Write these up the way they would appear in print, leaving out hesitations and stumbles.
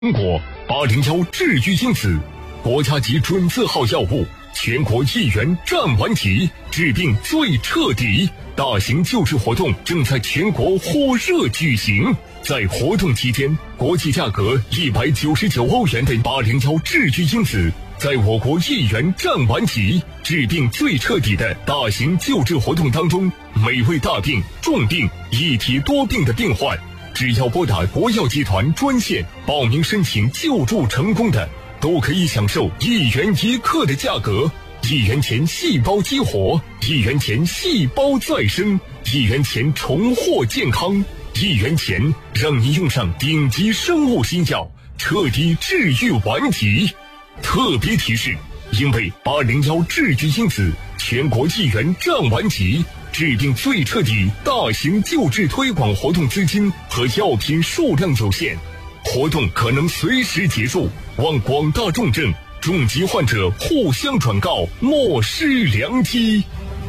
中国801治愈因子，国家级准字号药物，全国1元占完齐，治病最彻底。大型救治活动正在全国火热举行。在活动期间，国际价格199欧元的801治愈因子，在我国1元占完齐，治病最彻底的大型救治活动当中，每位大病、重病、一体多病的病患，只要拨打国药集团专线报名申请救助成功的，都可以享受1元1克的价格，1元钱细胞激活，1元钱细胞再生，1元钱重获健康，1元钱让你用上顶级生物新药，彻底治愈顽疾。特别提示，因为801治愈因子全国1元占完齐，治病最彻底大型救治推广活动资金和药品数量有限，活动可能随时结束，望广大重症、重疾患者互相转告，莫失良机。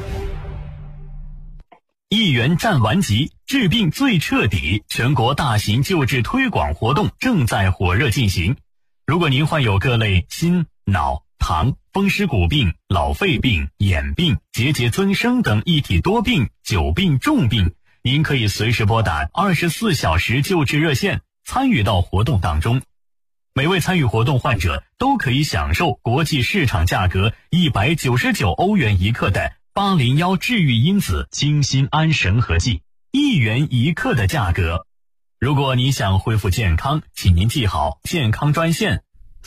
1元占完齐，治病最彻底，全国大型救治推广活动正在火热进行。如果您患有各类心、脑、糖、风湿骨病、老肺病、眼病、结节增生等一体多病、久病重病，您可以随时拨打24小时救治热线，参与到活动当中。每位参与活动患者都可以享受国际市场价格199欧元1克的801治愈因子清心安神合剂，1元1克的价格。如果你想恢复健康，请您记好健康专线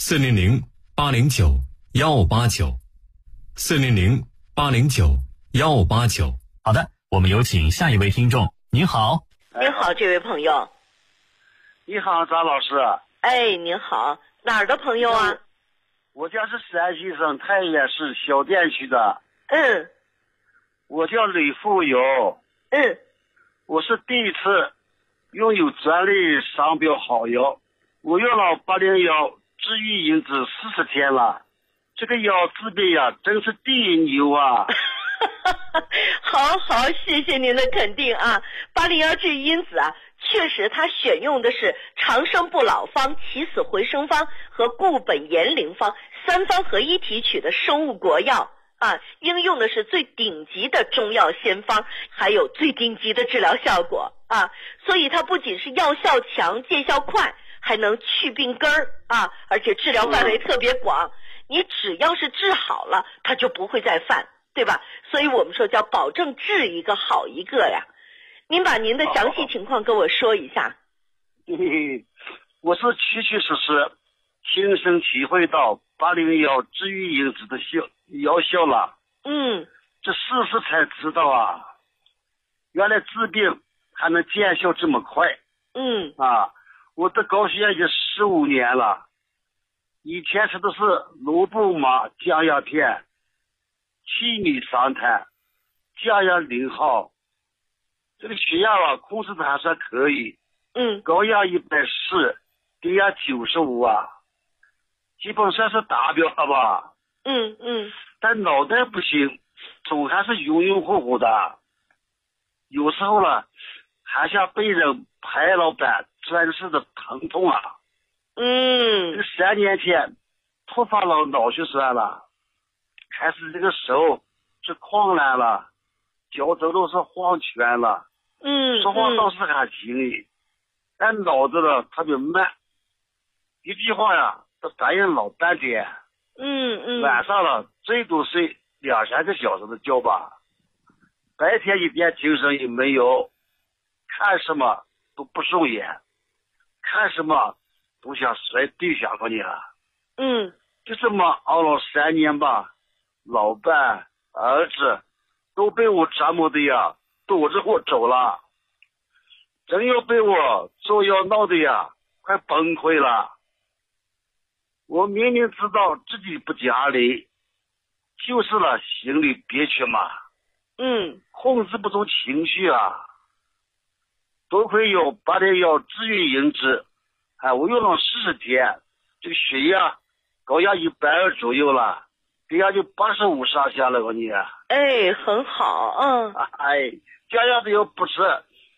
400-809-1589，400-809-1589。好的，我们有请下一位听众。您好。 您好，这位朋友。 你好，张老师。 哎，您好，哪儿的朋友啊？ 我家是山西省太原市小店区的。 嗯。 我叫吕富有。 嗯。 我是第一次拥有专利商标好药，我用了801治愈因子40天了，这个药治病呀，真是第一牛啊！ 好，谢谢您的肯定啊。801治愈因子啊，确实它选用的是长生不老方、起死回生方和固本延龄方3方合一提取的生物国药啊，应用的是最顶级的中药仙方，还有最顶级的治疗效果啊，所以它不仅是药效强、见效快，还能去病根儿啊，而且治疗范围特别广。你只要是治好了，它就不会再犯，对吧？所以我们说叫保证治一个好一个呀。您把您的详细情况跟我说一下。 我是确实亲身体会到801治愈因子的药效了。这事实才知道啊，原来治病还能见效这么快。我的高血压已经15年了，以前吃的是罗布玛降压片、气米桑坦、降压0号，这个血压啊控制的还算可以。高压140，低压95啊，基本上是达标了吧。但脑袋不行，总还是晕晕乎乎的，有时候呢还像被人拍了板钻似的疼痛啊。这3年前突发了脑血栓了，开始这个手是狂懒了，脚走路是晃圈了，说话倒是还行，但脑子呢特别慢，一句话呀都反应老半天。晚上了最多睡2-3个小时的觉吧，白天一点精神也没有，看什么都不顺眼，看什么都想甩对象过你了。就这么熬了3年吧，老伴儿子都被我折磨的呀躲着我走了，真要被我做药闹的呀快崩溃了。我明明知道自己不讲理，就是了心里憋屈嘛。控制不住情绪啊。多亏有801治愈因子，我用了40天，这个血压高压120左右了，低压就85上下了，我你。 很好。 降压的药不吃，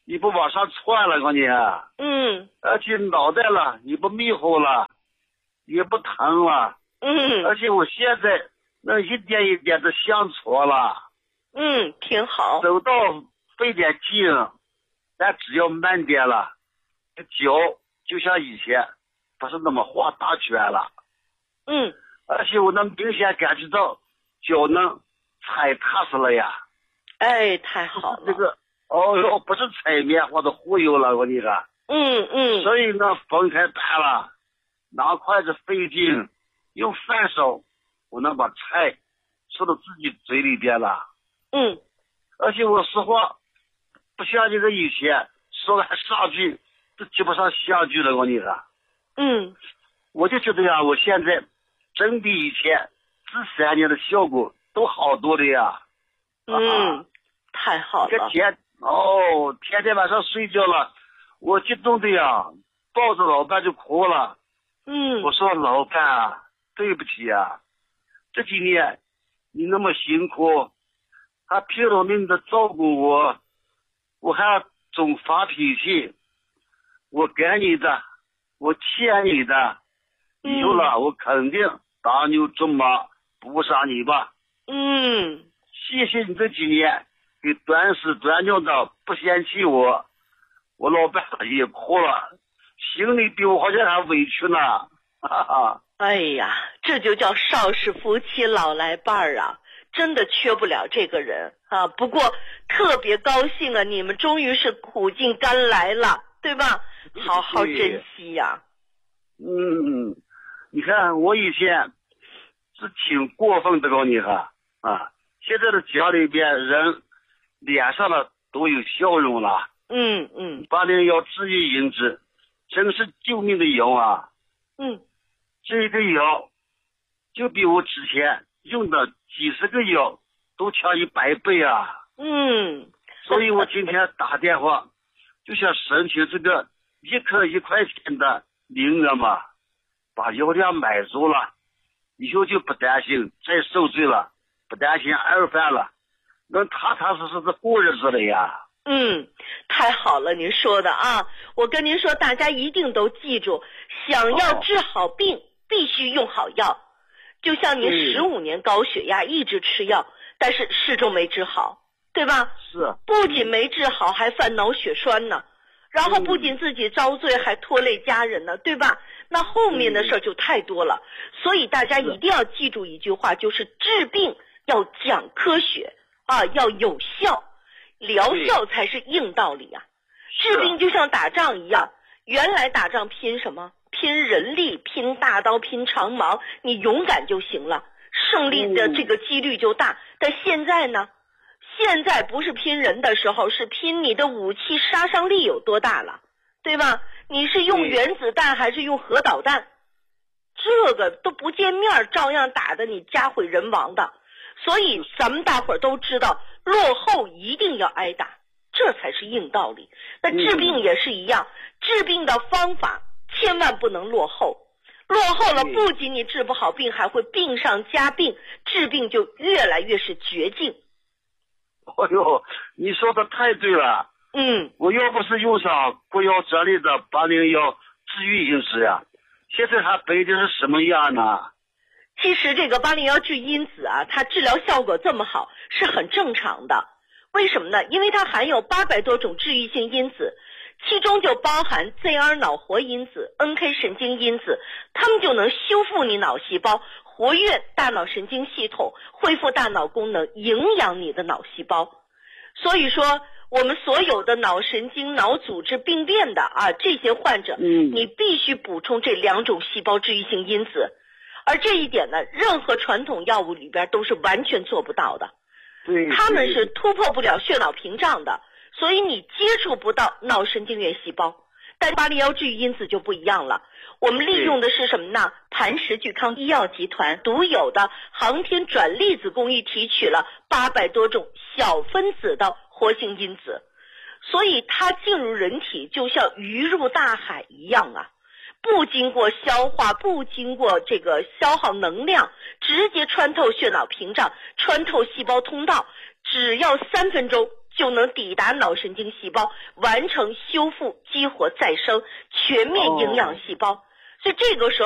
你不往上窜了，我你。而且脑袋了，你不迷糊了，也不疼了。而且我现在能一点一点的想错了。 挺好。 走到费点劲，但只要慢点了，脚就像以前不是那么画大圈了。而且我能明显感觉到脚能踩踏实了呀。 哎，太好了。 这个不是踩棉花的忽悠了，我你个。所以呢，分开大了，拿筷子费劲，用反手，我能把菜吃到自己嘴里边了。而且我实话，不像这个以前说完上句都接不上下句了，我你个。我就觉得呀，我现在真比以前这3年的效果都好多的呀。 太好了。 天天晚上睡觉了，我激动的呀，抱着老伴就哭了。我说老伴啊，对不起啊，这几年你那么辛苦，还拼了命的照顾我，我还总发脾气，我给你的，我欠你的，以后了我肯定打牛做马补上你吧。谢谢你这几年给端屎端尿的不嫌弃我，我老伴也哭了，心里比我好像还委屈呢。 哎呀，这就叫少是夫妻老来伴儿啊，真的缺不了这个人啊。不过特别高兴啊，你们终于是苦尽甘来了，对吧？好好珍惜呀。 你看我以前是挺过分的，你看现在的家里边人脸上了都有笑容了。801治愈银子真是救命的药啊。这个药就比我之前用的几十个药都强100倍啊。所以我今天打电话就想申请这个1颗1块钱的名额嘛，把药量买足了，以后就不担心再受罪了，不担心二犯了，能踏踏实实的过日子了呀。 太好了，您说的啊！我跟您说，大家一定都记住，想要治好病，必须用好药。就像您15年高血压一直吃药，但是始终没治好，对吧？ 是。 不仅没治好，还犯脑血栓呢，然后不仅自己遭罪，还拖累家人呢，对吧？那后面的事儿就太多了。所以大家一定要记住一句话，就是治病要讲科学啊，要有效。疗效才是硬道理啊！治病就像打仗一样，原来打仗拼什么？拼人力，拼大刀，拼长矛，你勇敢就行了，胜利的这个几率就大。但现在呢？现在不是拼人的时候，是拼你的武器杀伤力有多大了，对吧？你是用原子弹还是用核导弹？这个都不见面，照样打得你家毁人亡的。所以咱们大伙儿都知道，落后一定要挨打，这才是硬道理。那治病也是一样，治病的方法千万不能落后，落后了不仅你治不好病，还会病上加病，治病就越来越是绝境。 你说的太对了。我要不是用上国药专利的801治愈因子呀，现在它背的是什么样呢？ 其实这个801治因子啊，它治疗效果这么好是很正常的。为什么呢？因为它含有800多种治愈性因子，其中就包含 ZR 脑活因子、NK 神经因子，它们就能修复你脑细胞，活跃大脑神经系统，恢复大脑功能，营养你的脑细胞。所以说我们所有的脑神经、脑组织病变的这些患者，你必须补充这2种细胞治愈性因子。而这一点呢，任何传统药物里边都是完全做不到的。他们是突破不了血脑屏障的，所以你接触不到脑神经元细胞。但801治愈因子就不一样了，我们利用的是什么呢？磐石聚康医药集团独有的航天转粒子工艺提取了800多种小分子的活性因子，所以它进入人体就像鱼入大海一样啊，不经过消化，不经过这个消耗能量，直接穿透血脑屏障，穿透细胞通道，只要3分钟就能抵达脑神经细胞，完成修复、激活、再生，全面营养细胞。所以这个时候